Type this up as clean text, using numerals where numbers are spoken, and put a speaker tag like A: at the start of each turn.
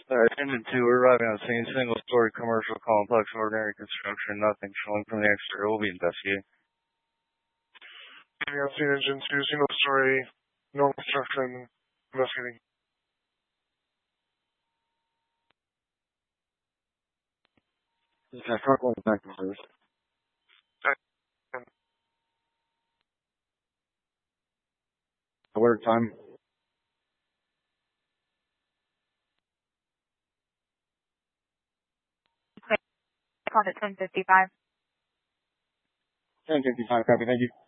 A: Engine 2, we're arriving on scene. Single-story commercial complex, ordinary construction, nothing showing from the exterior. We'll be investigating.
B: Arriving on scene, Engine 2, single-story, normal construction, investigating.
C: Okay, truck going back to service. Alert time.
D: Called at 10:55.
C: 10:55, copy, thank you.